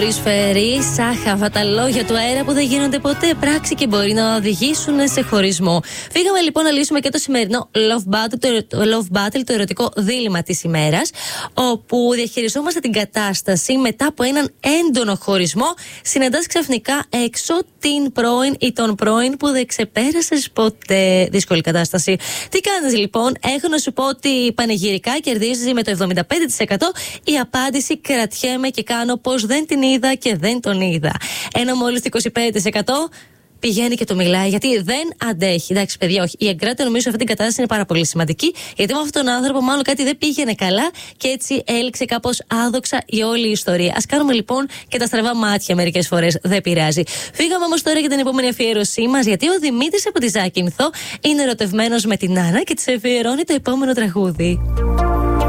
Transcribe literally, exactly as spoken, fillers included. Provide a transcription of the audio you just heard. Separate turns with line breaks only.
Φέρει σάχα αυτά τα λόγια του αέρα που δεν γίνονται ποτέ πράξη και μπορεί να οδηγήσουν σε χωρισμό. Φύγαμε λοιπόν να λύσουμε και το σημερινό Love Battle, το, love battle, το ερωτικό δίλημμα της ημέρας, όπου διαχειριζόμαστε την κατάσταση μετά από έναν έντονο χωρισμό. Συναντάς ξαφνικά έξω την πρώην ή τον πρώην που δεν ξεπέρασες ποτέ. Δύσκολη κατάσταση. Τι κάνεις λοιπόν? Έχω να σου πω ότι πανηγυρικά κερδίζεις με το εβδομήντα πέντε τοις εκατό. Η απάντηση κρατιέμαι και κάνω πως δεν την είδα και δεν τον είδα. Ενώ μόλις το είκοσι πέντε τοις εκατό πηγαίνει και το μιλάει, γιατί δεν αντέχει. Εντάξει, παιδιά, όχι. Η εγκράτεια νομίζω σε αυτή την κατάσταση είναι πάρα πολύ σημαντική, γιατί με αυτόν τον άνθρωπο μάλλον κάτι δεν πήγαινε καλά και έτσι έληξε κάπως άδοξα η όλη η ιστορία. Ας κάνουμε λοιπόν και τα στραβά μάτια μερικές φορές, δεν πειράζει. Φύγαμε όμως τώρα για την επόμενη αφιέρωσή μας, γιατί ο Δημήτρης από τη Ζάκυνθο είναι ερωτευμένος με την Άννα και της αφιερώνει το επόμενο τραγούδι.